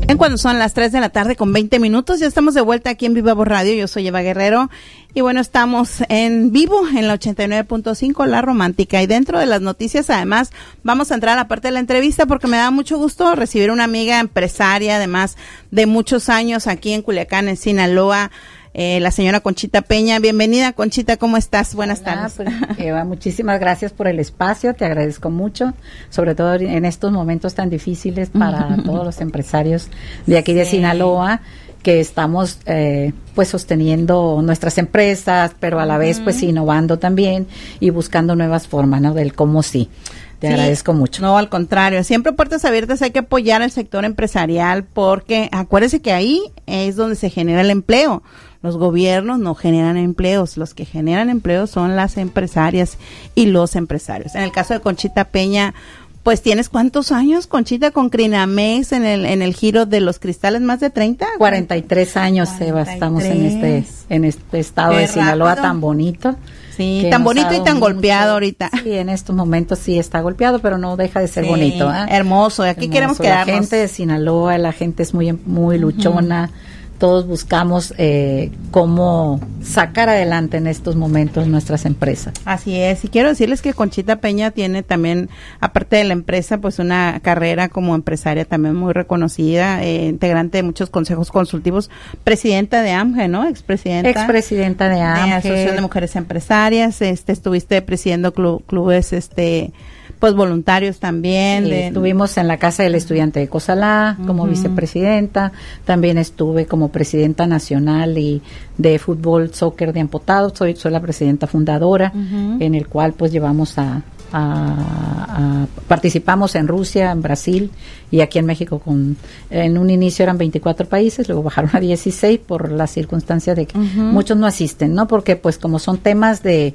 En cuando son las 3 de la tarde con 20 minutos, ya estamos de vuelta aquí en Viva Voz Radio. Yo soy Eva Guerrero y bueno, estamos en vivo en la 89.5 La Romántica, y dentro de las noticias además vamos a entrar a la parte de la entrevista porque me da mucho gusto recibir una amiga empresaria, además de muchos años aquí en Culiacán, en Sinaloa, la señora Conchita Peña. Bienvenida, Conchita, ¿cómo estás? Buenas tardes. Pues, Eva, muchísimas gracias por el espacio, te agradezco mucho, sobre todo en estos momentos tan difíciles para todos los empresarios de aquí de Sinaloa, que estamos pues sosteniendo nuestras empresas, pero a la vez pues innovando también y buscando nuevas formas, ¿no? Del cómo sí. Te agradezco mucho. No, al contrario, siempre puertas abiertas, hay que apoyar al sector empresarial porque acuérdese que ahí es donde se genera el empleo. Los gobiernos no generan empleos, los que generan empleos son las empresarias y los empresarios. En el caso de Conchita Peña, pues tienes ¿cuántos años, Conchita, con Crinamex en el giro de los cristales? ¿Más de 30? 43 años, 43. Eva, estamos en este estado de Sinaloa rápido. Tan bonito. Sí, tan bonito y tan golpeado ahorita. Sí, en estos momentos sí está golpeado, pero no deja de ser bonito. Hermoso, aquí queremos quedarnos. La gente de Sinaloa, la gente es muy luchona. Todos buscamos cómo sacar adelante en estos momentos nuestras empresas. Así es, y quiero decirles que Conchita Peña tiene también, aparte de la empresa, pues una carrera como empresaria también muy reconocida, integrante de muchos consejos consultivos, presidenta de AMGE, ¿no? Expresidenta de AMGE. Asociación de Mujeres Empresarias, estuviste presidiendo clubes, pues voluntarios también. Sí, estuvimos en la Casa del Estudiante de Cozalá como vicepresidenta, también estuve como presidenta nacional y de fútbol, soccer de amputados, soy la presidenta fundadora, en el cual pues llevamos participamos en Rusia, en Brasil y aquí en México en un inicio eran 24 países, luego bajaron a 16 por la circunstancia de que muchos no asisten, ¿no? Porque pues como son temas de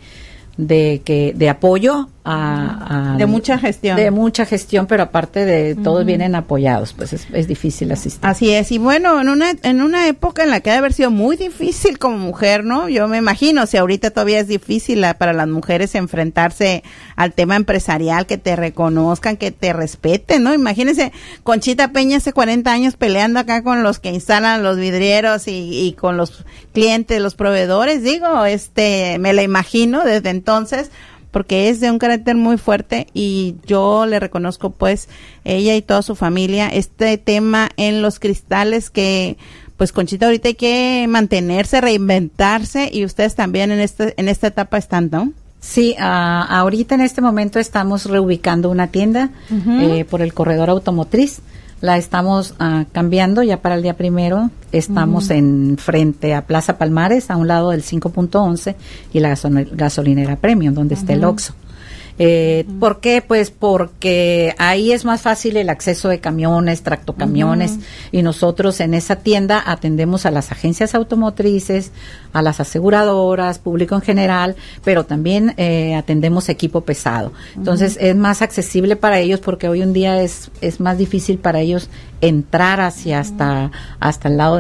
apoyo de mucha gestión, pero aparte de todos vienen apoyados, pues es difícil asistir. Así es, y bueno, en una época en la que debe haber sido muy difícil como mujer, ¿no? Yo me imagino, si ahorita todavía es difícil para las mujeres enfrentarse al tema empresarial, que te reconozcan, que te respeten, ¿no? Imagínense, Conchita Peña hace 40 años peleando acá con los que instalan los vidrieros y con los clientes, los proveedores, digo, me la imagino desde entonces, porque es de un carácter muy fuerte y yo le reconozco pues ella y toda su familia este tema en los cristales que pues Conchita ahorita hay que mantenerse, reinventarse y ustedes también en esta etapa están, ¿no? Sí, ahorita en este momento estamos reubicando una tienda por el corredor automotriz. La estamos cambiando ya para el día 1. Estamos en frente a Plaza Palmares, a un lado del 5.11 y la gasolinera Premium, donde está el Oxxo. ¿Por qué? Pues porque ahí es más fácil el acceso de camiones, tractocamiones, y nosotros en esa tienda atendemos a las agencias automotrices, a las aseguradoras, público en general, pero también atendemos equipo pesado. Entonces es más accesible para ellos porque hoy en día es más difícil para ellos entrar hacia hasta el lado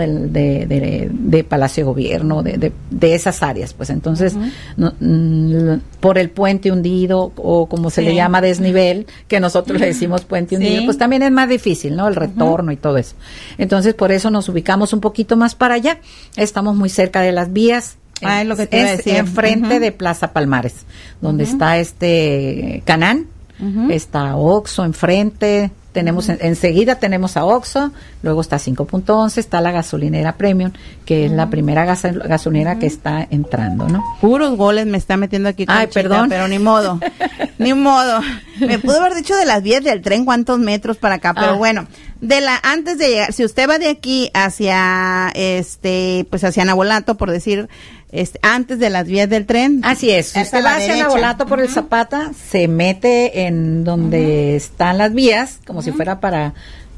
de Palacio de Gobierno, de esas áreas, pues entonces por el puente hundido o como se le llama desnivel, que nosotros le decimos puente hundido, pues también es más difícil, ¿no? El retorno y todo eso. Entonces por eso nos ubicamos un poquito más para allá. Estamos muy cerca de las vías. Es lo que te iba a decir. Enfrente de Plaza Palmares, donde está Canán, está Oxxo enfrente. Tenemos enseguida tenemos a Oxxo, luego está 5.11, está la gasolinera Premium, que es la primera gasolinera que está entrando, ¿no? Puros goles me está metiendo aquí con Conchita, perdón. Pero ni modo. Me pudo haber dicho de las vías del tren cuántos metros para acá, pero bueno, antes de llegar, si usted va de aquí hacia pues hacia Nabolato, por decir, antes de las vías del tren. Así es. Si usted va hacia Nabolato por el Zapata, se mete en donde están las vías, como si fuera para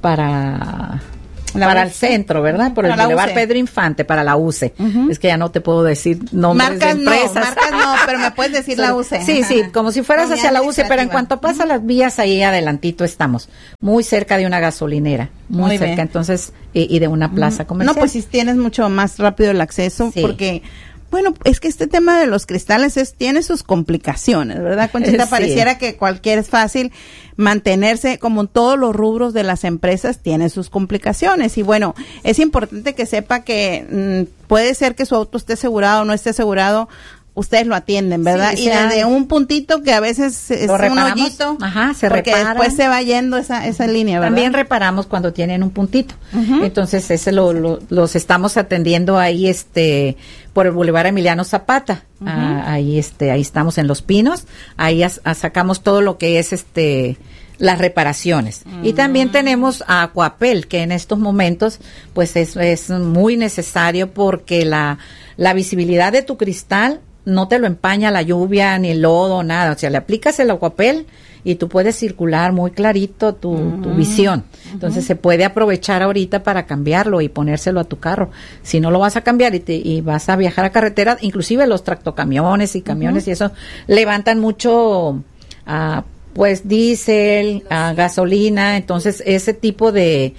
el centro, ¿verdad? Por el Boulevard Pedro Infante, para la UCE. Es que ya no te puedo decir nombres de empresas. Marcas no, pero me puedes decir la UCE. Sí, como si fueras hacia la UCE, pero en cuanto pasa las vías, ahí adelantito estamos. Muy cerca de una gasolinera. Muy cerca, entonces, y de una plaza comercial. No, pues si tienes mucho más rápido el acceso, porque Bueno, es que este tema de los cristales tiene sus complicaciones, ¿verdad, Conchita? Sí. Pareciera que cualquier es fácil mantenerse, como en todos los rubros de las empresas, tiene sus complicaciones. Y bueno, es importante que sepa que puede ser que su auto esté asegurado o no esté asegurado, ustedes lo atienden, ¿verdad? Sí, y desde un puntito que a veces es un hoyito, se porque repara. después se va yendo esa línea, ¿verdad? También reparamos cuando tienen un puntito. Entonces ese los estamos atendiendo ahí por el Boulevard Emiliano Zapata. Ahí estamos en Los Pinos. Ahí sacamos todo lo que es las reparaciones. Y también tenemos a Aquapel, que en estos momentos pues es muy necesario, porque la visibilidad de tu cristal no te lo empaña la lluvia, ni el lodo, nada. O sea, le aplicas el Aquapel y tú puedes circular muy clarito tu visión. Entonces se puede aprovechar ahorita para cambiarlo y ponérselo a tu carro. Si no lo vas a cambiar y vas a viajar a carretera, inclusive los tractocamiones y camiones y eso levantan mucho pues diésel, gasolina. Entonces ese tipo de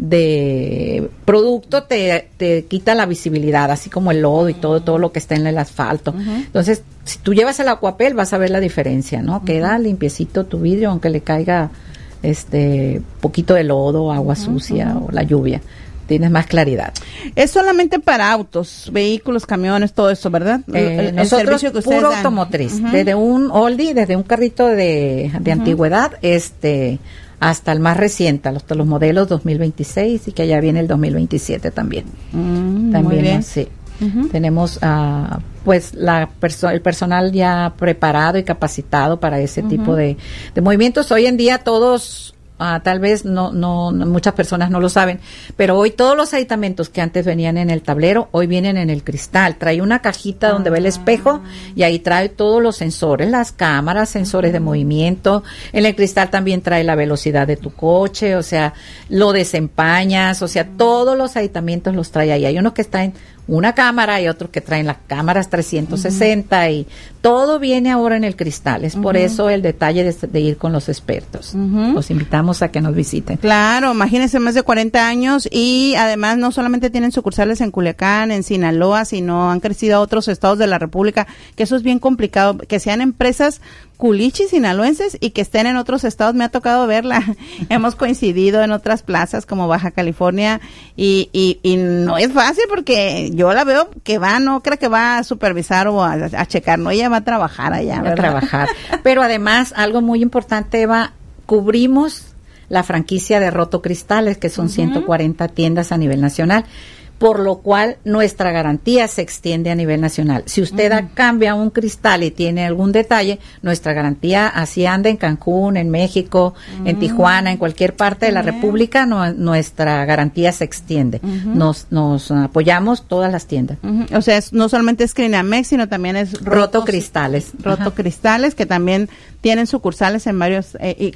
producto te quita la visibilidad, así como el lodo y todo lo que está en el asfalto. Entonces, si tú llevas el Aquapel, vas a ver la diferencia, ¿no? Queda limpiecito tu vidrio, aunque le caiga poquito de lodo, agua sucia o la lluvia. Tienes más claridad. Es solamente para autos, vehículos, camiones, todo eso, ¿verdad? Nosotros que puro automotriz, desde un oldie, desde un carrito de antigüedad, hasta el más reciente, hasta los modelos 2026, y que ya viene el 2027 también. También, bien. Sí. Tenemos pues el personal ya preparado y capacitado para ese tipo de movimientos. Hoy en día todos tal vez no muchas personas no lo saben, pero hoy todos los aditamentos que antes venían en el tablero, hoy vienen en el cristal. Trae una cajita donde ve el espejo y ahí trae todos los sensores, las cámaras, sensores de movimiento. En el cristal también trae la velocidad de tu coche, o sea, lo desempañas, o sea, todos los aditamentos los trae ahí. Hay unos que están en una cámara y otros que traen las cámaras 360 y todo viene ahora en el cristal. Es por eso el detalle de ir con los expertos. Los invitamos a que nos visiten. Claro, imagínense, más de 40 años y además no solamente tienen sucursales en Culiacán, en Sinaloa, sino han crecido a otros estados de la República, que eso es bien complicado, que sean empresas culichis sinaloenses y que estén en otros estados. Me ha tocado verla, hemos coincidido en otras plazas como Baja California y no es fácil, porque yo la veo que no creo que va a supervisar o a checar, no, ella va a trabajar allá, ¿verdad? A trabajar. Pero además, algo muy importante, Eva, cubrimos la franquicia de Roto Cristales, que son 140 tiendas a nivel nacional, por lo cual nuestra garantía se extiende a nivel nacional. Si usted cambia un cristal y tiene algún detalle, nuestra garantía así anda en Cancún, en México, en Tijuana, en cualquier parte de la República, nuestra garantía se extiende. Nos apoyamos todas las tiendas. O sea, no solamente es Crinamex, sino también es Roto Cristales. Roto Cristales, que también tienen sucursales en varios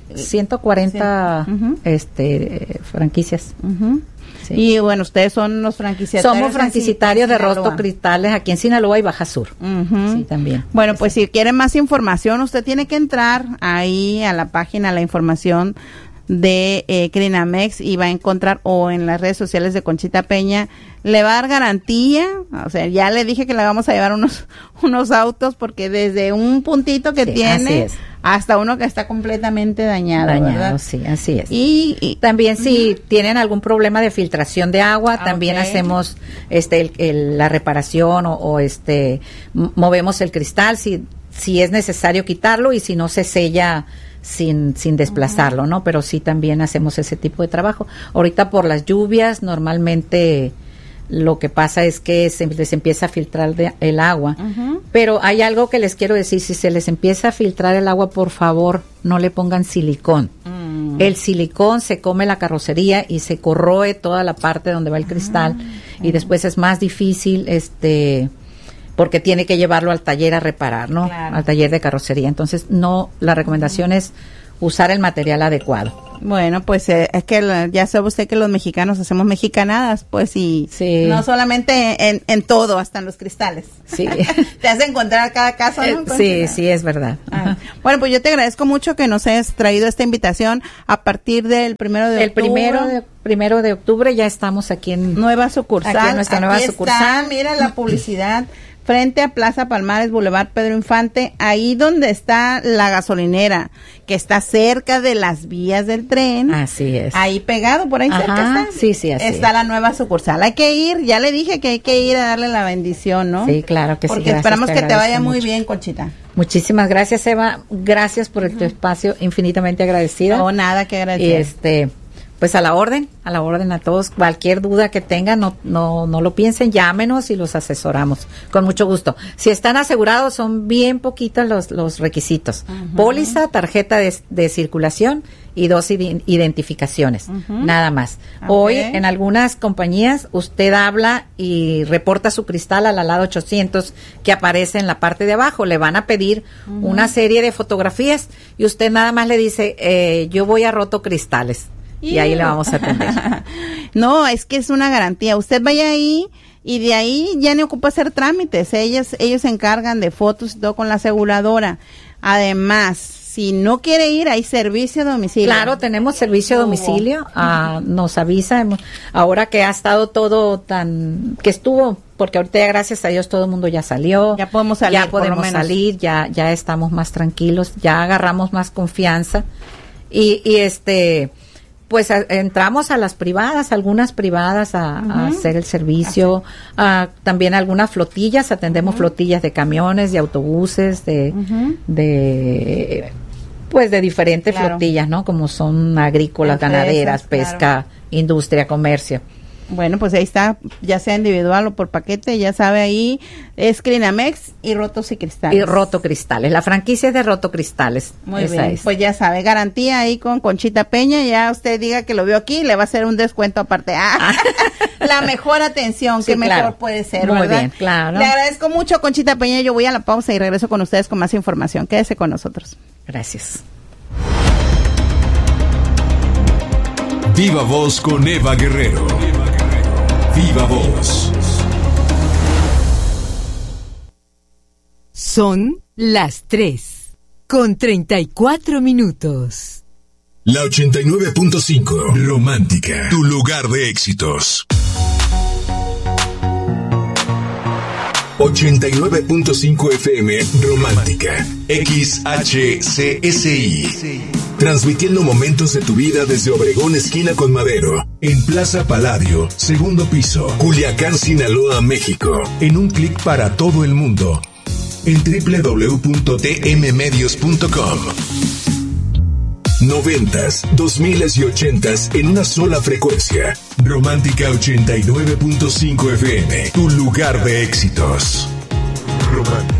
140 franquicias. Sí. Y bueno, ustedes son los franquiciatarios. Somos franquiciatarios de Roto Cristales aquí en Sinaloa y Baja Sur. Sí, también. Bueno, pues si quiere más información, usted tiene que entrar ahí a la página, la información de Crinamex, y va a encontrar, o en las redes sociales de Conchita Peña, le va a dar garantía. O sea, ya le dije que le vamos a llevar unos autos, porque desde un puntito que tiene hasta uno que está completamente dañado, ¿verdad? Sí, así es. Y también si tienen algún problema de filtración de agua, también hacemos la reparación o movemos el cristal si es necesario quitarlo, y si no se sella sin desplazarlo, ¿no? Pero sí también hacemos ese tipo de trabajo. Ahorita por las lluvias normalmente lo que pasa es que se les empieza a filtrar el agua, pero hay algo que les quiero decir: si se les empieza a filtrar el agua, por favor no le pongan silicón. El silicón se come la carrocería y se corroe toda la parte donde va el cristal, y después es más difícil porque tiene que llevarlo al taller a reparar, ¿no? Claro. Al taller de carrocería. Entonces, la recomendación es usar el material adecuado. Bueno, pues es que ya sabe usted que los mexicanos hacemos mexicanadas, pues, y no solamente en todo, hasta en los cristales. Sí. Te hace encontrar cada caso, ¿no? Sí, es verdad. Bueno, pues yo te agradezco mucho que nos hayas traído esta invitación a partir del 1 de octubre. El primero de octubre ya estamos aquí en nueva sucursal. Aquí en nuestra nueva sucursal. Mira la publicidad frente a Plaza Palmares, Boulevard Pedro Infante, ahí donde está la gasolinera, que está cerca de las vías del tren. Así es. Ahí pegado, por ahí cerca está. Sí, así está la nueva sucursal. Hay que ir, ya le dije que hay que ir a darle la bendición, ¿no? Sí, claro que porque sí. Porque esperamos que te vaya mucho. muy bien, Conchita. Muchísimas gracias, Eva. Gracias por tu espacio, infinitamente agradecida. No, nada que agradecer. Y pues a la orden a todos. Cualquier duda que tengan, no lo piensen, llámenos y los asesoramos con mucho gusto. Si están asegurados, son bien poquitos los requisitos. Póliza, tarjeta de circulación y 2 identificaciones, nada más. Okay. Hoy en algunas compañías usted habla y reporta su cristal al lado 800 que aparece en la parte de abajo. Le van a pedir una serie de fotografías y usted nada más le dice, yo voy a Roto Cristales. Y ahí le vamos a atender. No, es que es una garantía. Usted vaya ahí y de ahí ya no ocupa hacer trámites. Ellos se encargan de fotos y todo con la aseguradora. Además, si no quiere ir, hay servicio a domicilio. Claro, tenemos servicio a domicilio. Nos avisa. Ahora que ha estado todo que estuvo, porque ahorita ya gracias a Dios todo el mundo ya salió. Ya podemos salir. Ya podemos salir, ya estamos más tranquilos, ya agarramos más confianza. Y pues entramos a las privadas, algunas privadas a hacer el servicio, también algunas flotillas, atendemos flotillas de camiones, de autobuses, de diferentes flotillas, ¿no? Como son agrícolas, ganaderas, pesca, industria, comercio. Bueno, pues ahí está, ya sea individual o por paquete, ya sabe, ahí es Clinamex y Rotos y Cristales. Y Roto Cristales, la franquicia es de Roto Cristales. Muy bien, pues ya sabe, garantía ahí con Conchita Peña, ya usted diga que lo vio aquí, le va a hacer un descuento aparte. La mejor atención, sí, que claro. Mejor puede ser, muy ¿verdad? Bien, claro. Le agradezco mucho, Conchita Peña, yo voy a la pausa y regreso con ustedes con más información. Quédese con nosotros. Gracias. Viva Voz con Eva Guerrero. Viva Voz. Son las 3:34. La 89.5, Romántica, tu lugar de éxitos. 89.5 FM, Romántica, XHCSI. Transmitiendo momentos de tu vida desde Obregón, esquina con Madero, en Plaza Palladio, segundo piso, Culiacán, Sinaloa, México. En un clic para todo el mundo. En www.tmmedios.com. 90s, 2000s y 80s en una sola frecuencia. Romántica 89.5 FM, tu lugar de éxitos. Romántica.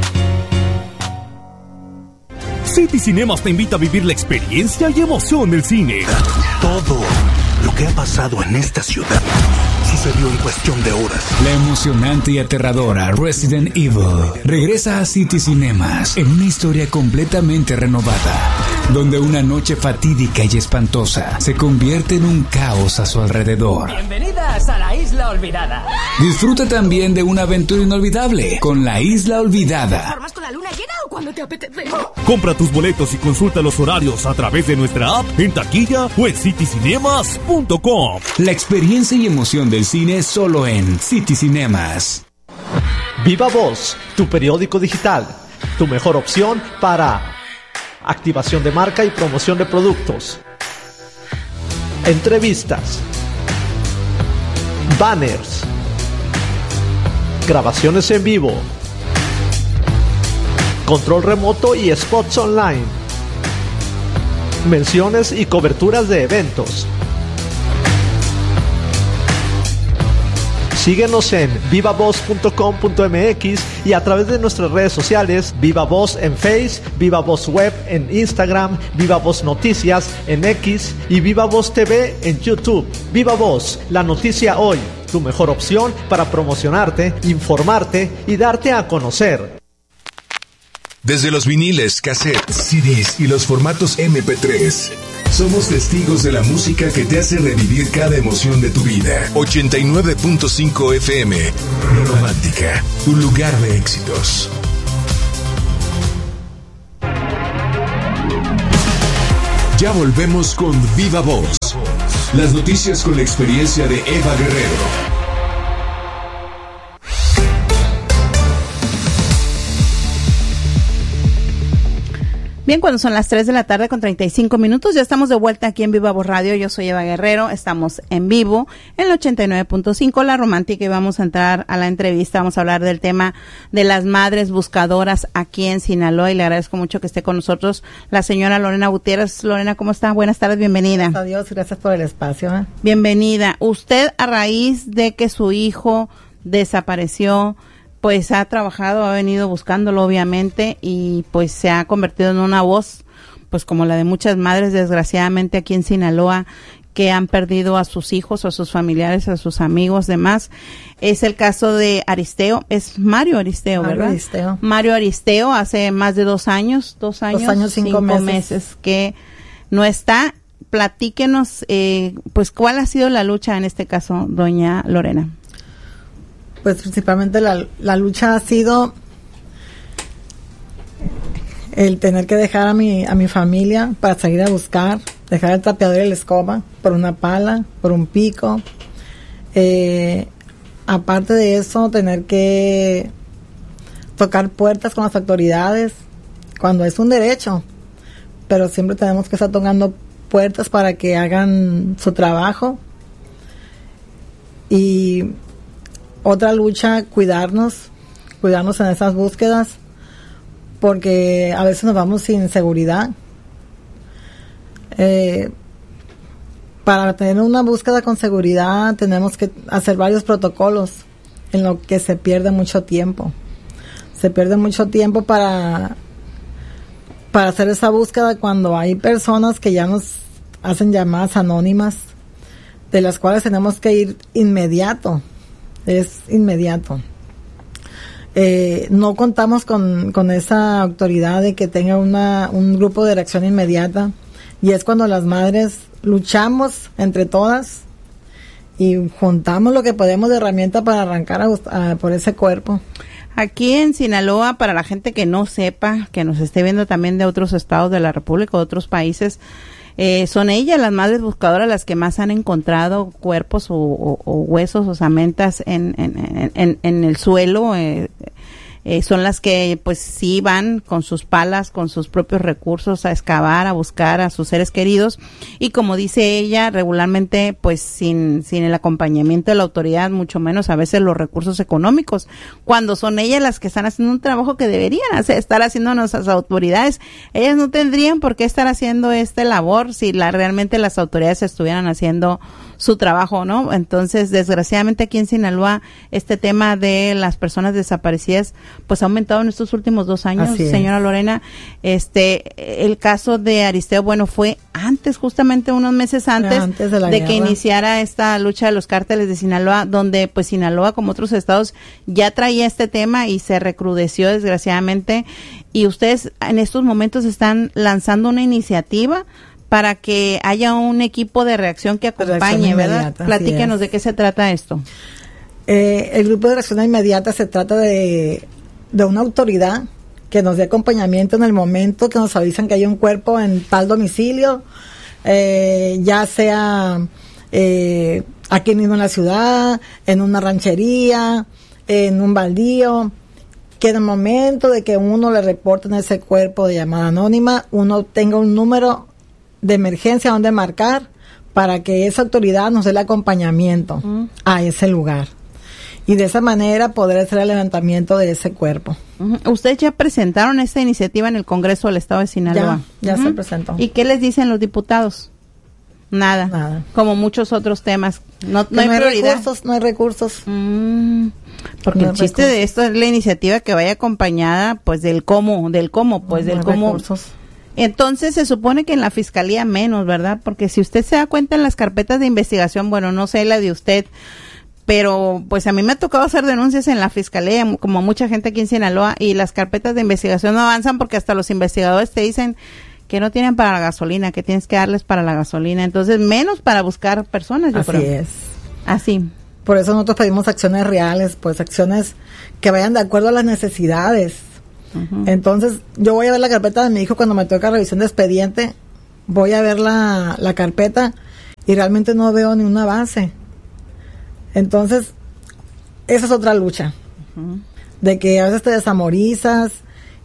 City Cinemas te invita a vivir la experiencia y emoción del cine. Todo lo que ha pasado en esta ciudad sucedió en cuestión de horas. La emocionante y aterradora Resident Evil regresa a City Cinemas en una historia completamente renovada, donde una noche fatídica y espantosa se convierte en un caos a su alrededor. Bienvenidas a la Isla Olvidada. Disfruta también de una aventura inolvidable con La Isla Olvidada. ¿Formas con la luna llena o cuando te apetece? Compra tus boletos y consulta los horarios a través de nuestra app, en taquilla o en citycinemas.com. La experiencia y emoción del cine solo en City Cinemas. Viva Voz, tu periódico digital, tu mejor opción para activación de marca y promoción de productos, entrevistas, banners, grabaciones en vivo, control remoto y spots online, menciones y coberturas de eventos. Síguenos en vivavoz.com.mx y a través de nuestras redes sociales, Viva Voz en Face, Viva Voz Web en Instagram, Viva Voz Noticias en X y Viva Voz TV en YouTube. Viva Voz, la noticia hoy, tu mejor opción para promocionarte, informarte y darte a conocer. Desde los viniles, cassettes, CDs y los formatos MP3, somos testigos de la música que te hace revivir cada emoción de tu vida. 89.5 FM, Romántica, tu lugar de éxitos. Ya volvemos con Viva Voz. Las noticias con la experiencia de Eva Guerrero. Bien, cuando son las 3 de la tarde con 35 minutos, ya estamos de vuelta aquí en Viva Voz Radio. Yo soy Eva Guerrero, estamos en vivo en el 89.5 La Romántica y vamos a entrar a la entrevista. Vamos a hablar del tema de las madres buscadoras aquí en Sinaloa y le agradezco mucho que esté con nosotros la señora Lorena Gutiérrez. Lorena, ¿cómo está? Buenas tardes, bienvenida. Gracias a Dios, gracias por el espacio. Bienvenida. Usted, a raíz de que su hijo desapareció, pues ha trabajado, ha venido buscándolo obviamente y pues se ha convertido en una voz, pues como la de muchas madres desgraciadamente aquí en Sinaloa que han perdido a sus hijos, a sus familiares, a sus amigos, demás. Es el caso de Aristeo, es Mario Aristeo, ¿verdad? Aristeo. Mario Aristeo, hace más de 2 años, 5 meses que no está. Platíquenos, pues cuál ha sido la lucha en este caso, doña Lorena. Pues principalmente la lucha ha sido el tener que dejar a mi familia para salir a buscar, dejar el trapeador y la escoba por una pala, por un pico. Aparte de eso, tener que tocar puertas con las autoridades cuando es un derecho, pero siempre tenemos que estar tocando puertas para que hagan su trabajo. Y otra lucha, cuidarnos en esas búsquedas, porque a veces nos vamos sin seguridad. Para tener una búsqueda con seguridad tenemos que hacer varios protocolos, en lo que se pierde mucho tiempo. Se pierde mucho tiempo para hacer esa búsqueda cuando hay personas que ya nos hacen llamadas anónimas, de las cuales tenemos que ir inmediato. Es inmediato. No contamos con esa autoridad de que tenga un grupo de reacción inmediata, y es cuando las madres luchamos entre todas y juntamos lo que podemos de herramienta para arrancar por ese cuerpo. Aquí en Sinaloa, para la gente que no sepa, que nos esté viendo también de otros estados de la República, de otros países, son ellas las madres buscadoras las que más han encontrado cuerpos o huesos o osamentas en el suelo. Son las que pues sí van con sus palas, con sus propios recursos a excavar, a buscar a sus seres queridos, y como dice ella, regularmente pues sin el acompañamiento de la autoridad, mucho menos a veces los recursos económicos, cuando son ellas las que están haciendo un trabajo que deberían estar haciendo nuestras autoridades. Ellas no tendrían por qué estar haciendo esta labor si realmente las autoridades estuvieran haciendo su trabajo, ¿no? Entonces, desgraciadamente aquí en Sinaloa, este tema de las personas desaparecidas, pues ha aumentado en estos últimos 2 años, señora Lorena. El caso de Aristeo, bueno, fue antes, justamente unos meses antes de que iniciara esta lucha de los cárteles de Sinaloa, donde pues Sinaloa, como otros estados, ya traía este tema y se recrudeció desgraciadamente, y ustedes en estos momentos están lanzando una iniciativa para que haya un equipo de reacción que acompañe, ¿verdad? Platíquenos de qué se trata esto. El grupo de reacción inmediata se trata de una autoridad que nos dé acompañamiento en el momento que nos avisan que hay un cuerpo en tal domicilio, ya sea aquí mismo en la ciudad, en una ranchería, en un baldío, que en el momento de que uno le reporten ese cuerpo de llamada anónima, uno tenga un número de emergencia donde marcar para que esa autoridad nos dé el acompañamiento a ese lugar, y de esa manera poder hacer el levantamiento de ese cuerpo. Ustedes ya presentaron esta iniciativa en el Congreso del Estado de Sinaloa. Ya se presentó. ¿Y qué les dicen los diputados? Nada. Como muchos otros temas. No hay prioridad. No hay recursos. Porque el chiste de esto es la iniciativa que vaya acompañada pues del cómo. Recursos. Entonces se supone que en la fiscalía menos, ¿verdad? Porque si usted se da cuenta en las carpetas de investigación, bueno, no sé la de usted, pero pues a mí me ha tocado hacer denuncias en la fiscalía, como mucha gente aquí en Sinaloa, y las carpetas de investigación no avanzan porque hasta los investigadores te dicen que no tienen para la gasolina, que tienes que darles para la gasolina, entonces menos para buscar personas, yo creo. Así es. Así. Por eso nosotros pedimos acciones reales, pues acciones que vayan de acuerdo a las necesidades. Entonces, yo voy a ver la carpeta de mi hijo cuando me toca revisión de expediente, voy a ver la carpeta y realmente no veo ni una base. Entonces, esa es otra lucha, de que a veces te desamorizas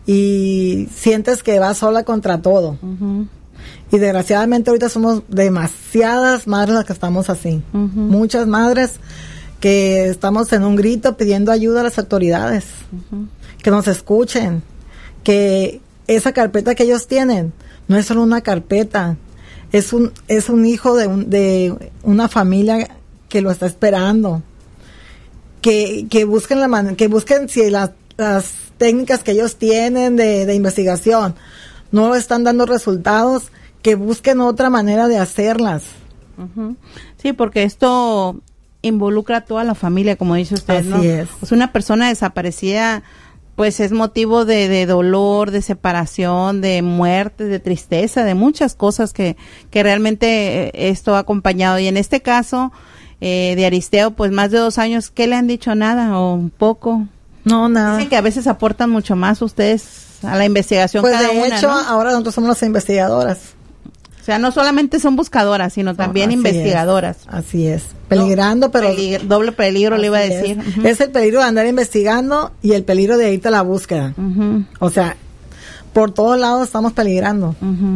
y sientes que vas sola contra todo. Y desgraciadamente ahorita somos demasiadas madres las que estamos así. Muchas madres que estamos en un grito pidiendo ayuda a las autoridades, que nos escuchen, que esa carpeta que ellos tienen no es solo una carpeta, es un hijo de una familia que lo está esperando, que busquen si las técnicas que ellos tienen de investigación no están dando resultados, que busquen otra manera de hacerlas. Sí, porque esto involucra a toda la familia, como dice usted, Así ¿no? es. Pues una persona desaparecida, pues es motivo de dolor, de separación, de muerte, de tristeza, de muchas cosas que realmente esto ha acompañado. Y en este caso de Aristeo, pues más de 2 años, ¿qué le han dicho? Nada o un poco. No, nada. Dicen que a veces aportan mucho más ustedes a la investigación. Pues cada de una, hecho, ¿no? ahora nosotros somos las investigadoras. O sea, no solamente son buscadoras, sino también Así investigadoras. Así es. Peligrando, pero... doble peligro, le iba a Así decir. Es el peligro de andar investigando y el peligro de irte a la búsqueda. O sea, por todos lados estamos peligrando.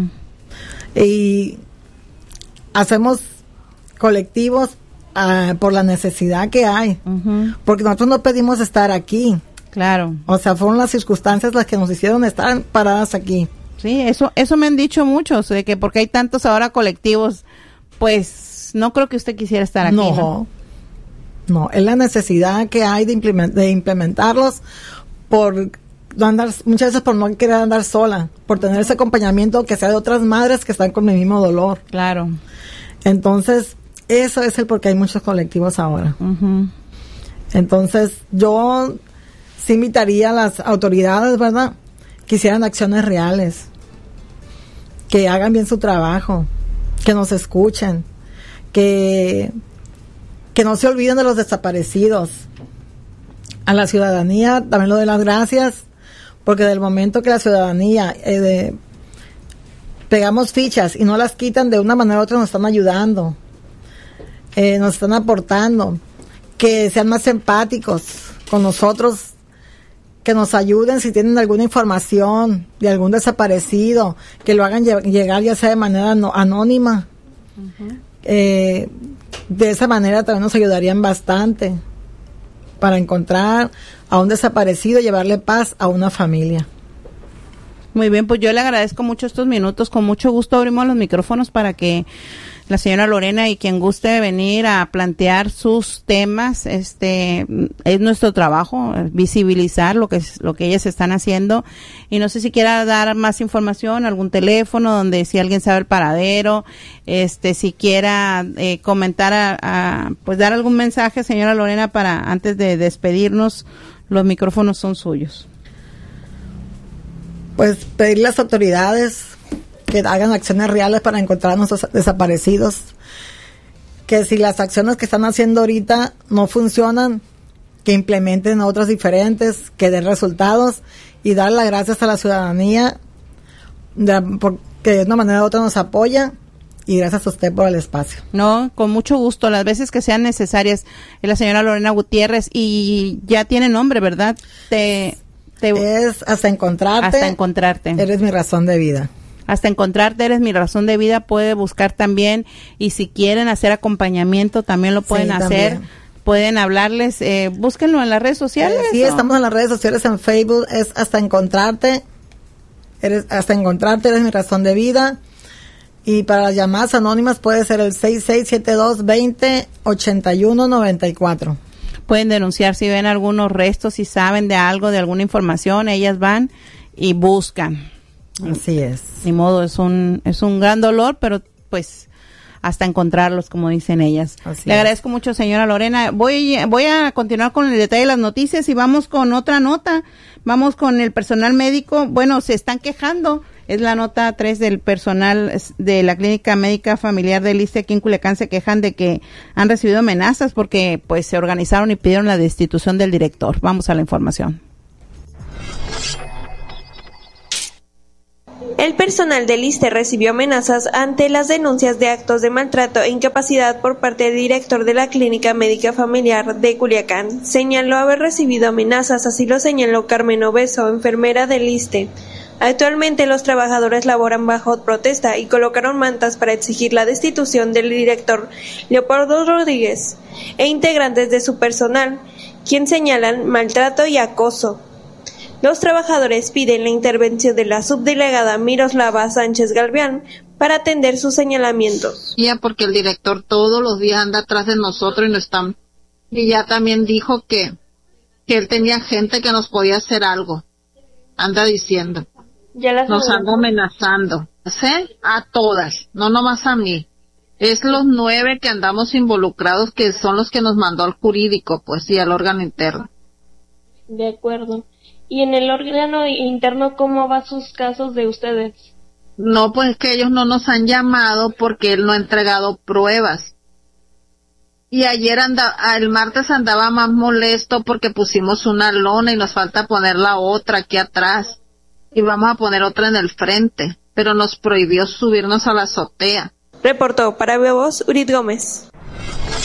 Y hacemos colectivos por la necesidad que hay. Porque nosotros no pedimos estar aquí. Claro. O sea, fueron las circunstancias las que nos hicieron estar paradas aquí. Sí, eso me han dicho muchos, de que porque hay tantos ahora colectivos, pues no creo que usted quisiera estar aquí. No, es la necesidad que hay de implementarlos por no andar, muchas veces por no querer andar sola, por tener ese acompañamiento que sea de otras madres que están con el mismo dolor. Claro. Entonces, eso es el por qué hay muchos colectivos ahora. Entonces, yo sí invitaría a las autoridades, ¿verdad?, que hicieran acciones reales, que hagan bien su trabajo, que nos escuchen, que no se olviden de los desaparecidos. A la ciudadanía también le doy las gracias, porque del momento que la ciudadanía pegamos fichas y no las quitan, de una manera u otra nos están ayudando, nos están aportando, que sean más empáticos con nosotros, que nos ayuden si tienen alguna información de algún desaparecido, que lo hagan llegar ya sea de manera anónima. De esa manera también nos ayudarían bastante para encontrar a un desaparecido y llevarle paz a una familia. Muy bien, pues yo le agradezco mucho estos minutos. Con mucho gusto abrimos los micrófonos para que la señora Lorena y quien guste venir a plantear sus temas. Es nuestro trabajo, visibilizar lo que ellas están haciendo. Y no sé si quiera dar más información, algún teléfono donde si alguien sabe el paradero, si quiera comentar, pues dar algún mensaje, señora Lorena, para antes de despedirnos. Los micrófonos son suyos. Pues pedirle a las autoridades que hagan acciones reales para encontrar a nuestros desaparecidos, que si las acciones que están haciendo ahorita no funcionan, que implementen otras diferentes, que den resultados, y dar las gracias a la ciudadanía porque de una manera u otra nos apoya, y gracias a usted por el espacio. No, con mucho gusto, las veces que sean necesarias. Es la señora Lorena Gutiérrez, y ya tiene nombre, ¿verdad? Es Hasta Encontrarte. Hasta Encontrarte. Eres mi razón de vida. Hasta Encontrarte, eres mi razón de vida. Puede buscar también, y si quieren hacer acompañamiento también lo pueden hacer. También. Pueden hablarles, búsquenlo en las redes sociales. Sí, estamos en las redes sociales, en Facebook es Hasta Encontrarte. Hasta Encontrarte, eres mi razón de vida. Y para las llamadas anónimas puede ser el 6672-20-8194. Pueden denunciar si ven algunos restos, si saben de algo, de alguna información, ellas van y buscan. Así es. Ni modo, es un gran dolor, pero pues hasta encontrarlos, como dicen ellas. Le agradezco mucho, señora Lorena. Voy a continuar con el detalle de las noticias y vamos con otra nota. Vamos con el personal médico. Bueno, se están quejando. Es la nota 3 del personal de la Clínica Médica Familiar del ISSSTE aquí en Culiacán. Se quejan de que han recibido amenazas porque pues se organizaron y pidieron la destitución del director. Vamos a la información. El personal del ISSSTE recibió amenazas ante las denuncias de actos de maltrato e incapacidad por parte del director de la Clínica Médica Familiar de Culiacán. Señaló haber recibido amenazas, así lo señaló Carmen Obeso, enfermera del ISSSTE. Actualmente los trabajadores laboran bajo protesta y colocaron mantas para exigir la destitución del director Leopoldo Rodríguez e integrantes de su personal, quien señalan maltrato y acoso. Los trabajadores piden la intervención de la subdelegada Miroslava Sánchez Galvián para atender sus señalamientos. Ya porque el director todos los días anda atrás de nosotros y no están. Y ya también dijo que él tenía gente que nos podía hacer algo. Anda diciendo. Nos anda amenazando. ¿Sí? A todas, no nomás a mí. Es los 9 que andamos involucrados, que son los que nos mandó al jurídico, pues, y al órgano interno. De acuerdo. ¿Y en el órgano interno cómo van sus casos de ustedes? No, pues es que ellos no nos han llamado porque él no ha entregado pruebas. Y ayer el martes andaba más molesto porque pusimos una lona y nos falta poner la otra aquí atrás. Y vamos a poner otra en el frente, pero nos prohibió subirnos a la azotea. Reportó para Viva Voz Urit Gómez.